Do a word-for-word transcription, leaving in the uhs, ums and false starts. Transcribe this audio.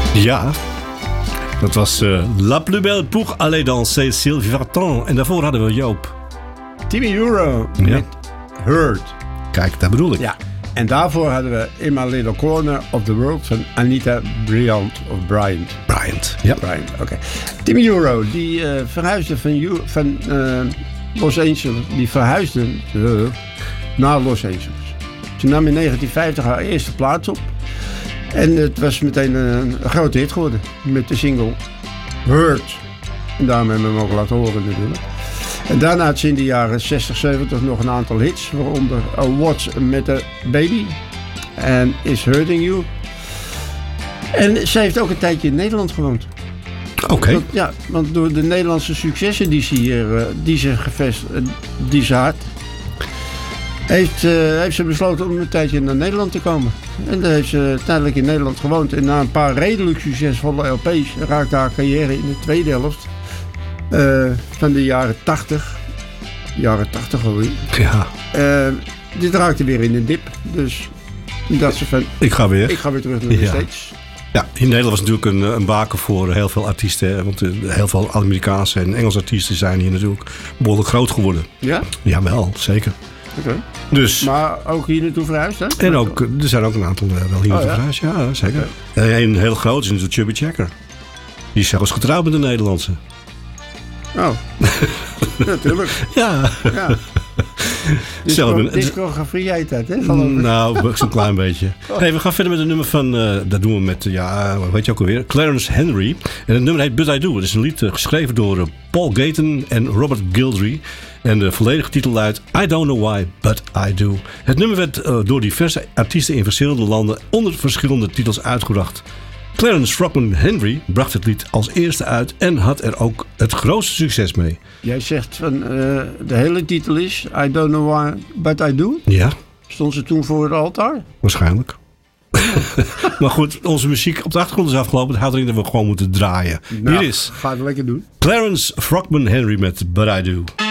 Ja, dat was uh, La Plus Belle pour aller danser, Sylvie Vartan. En daarvoor hadden we Joop. Timmy Euro Ja. met Hurt. Kijk, dat bedoel ik. Ja, en daarvoor hadden we In My Little Corner of the World van Anita Bryant of Bryant. Bryant. Ja. Bryant, oké. Okay. Timmy Euro, die uh, verhuisde van, Euro, van uh, Los Angeles, die verhuisde uh, naar Los Angeles. Ze nam in negentien vijftig haar eerste plaats op. En het was meteen een, een grote hit geworden met de single Hurt. En daarom hebben we hem ook laten horen natuurlijk. En daarna had ze in de jaren zestig, zeventig nog een aantal hits. Waaronder A What's Met A Baby en Is Hurting You. En ze heeft ook een tijdje in Nederland gewoond. Oké. Okay. Want, ja, want door de Nederlandse successen die ze hier die ze gevest, die ze had, heeft, uh, heeft ze besloten om een tijdje naar Nederland te komen. En dan heeft ze tijdelijk in Nederland gewoond. En na een paar redelijk succesvolle L P's raakte haar carrière in de tweede helft uh, van de jaren tachtig. Jaren tachtig alweer. Ja. Uh, dit raakte weer in de dip. Dus dat ze van, ik ga weer. Ik ga weer terug naar de ja. States. Ja, in Nederland was natuurlijk een, een baken voor heel veel artiesten. Want heel veel Amerikaanse en Engelse artiesten zijn hier natuurlijk behoorlijk groot geworden. Ja? Jawel, zeker. Oké. Okay. Dus, maar ook hier naartoe verhuisd, hè? En ook, er zijn ook een aantal wel hier naartoe oh, ja? verhuisd, ja, zeker. Okay. En een heel groot is natuurlijk Chubby Checker. Die is zelfs getrouwd met een Nederlandse. Oh, natuurlijk. Ja. ja. Disco, discografie heet dat, hè? Nou, zo'n klein beetje. Oh. Hey, we gaan verder met een nummer van, uh, dat doen we met, uh, ja, weet je ook alweer, Clarence Henry. En het nummer heet But I Do. Het is een lied uh, geschreven door uh, Paul Gayton en Robert Guillory. En de volledige titel luidt I Don't Know Why, But I Do. Het nummer werd uh, door diverse artiesten in verschillende landen onder verschillende titels uitgebracht. Clarence Frogman Henry bracht het lied als eerste uit en had er ook het grootste succes mee. Jij zegt van uh, de hele titel is I Don't Know Why, But I Do? Ja. Stond ze toen voor het altaar? Waarschijnlijk. Maar goed, onze muziek op de achtergrond is afgelopen. Het houdt erin dat we gewoon moeten draaien. Nou, hier is ga het lekker doen. Clarence Frogman Henry met But I Do.